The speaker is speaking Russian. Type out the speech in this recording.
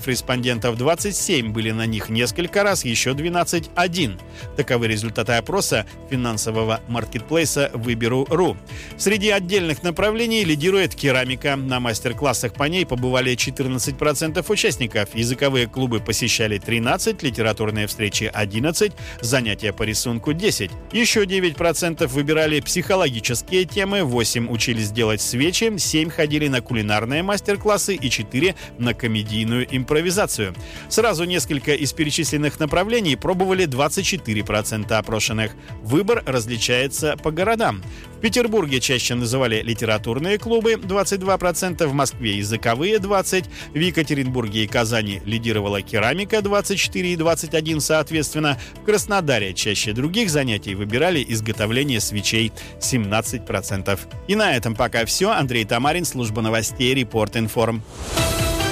респондентов 27 были на них несколько раз, еще 12 – один. Таковы результаты опроса финансового маркетплейса Выберу.ру. Среди отдельных направлений лидирует керамика. На мастер-классах по ней побывали 14% участников. Языковые клубы посещали 13, литературные встречи 11, занятия по рисунку 10. Еще 9% выбирали психологические темы, 8 учились делать свечи, 7 ходили на кулинарные мастер-классы и 4 на комедийную импровизацию. Сразу несколько из перечисленных направлений пробовали 24% опрошенных. Выбор различается по городам. В Петербурге чаще называли литературные клубы 22%, в Москве языковые 20%, в Екатеринбурге и Казани лидировала керамика 24 и 21 соответственно, в Краснодаре чаще других занятий выбирали изготовление свечей 17%. И на этом пока все. Андрей Тамарин, служба новостей Репорт Информ.